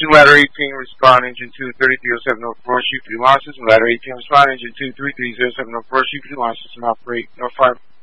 Attention, ladder 18, respond engine 23307 North 4, shoot 3 losses. Ladder 18, respond engine 23307 North 4, shoot 3 losses and operate North 5.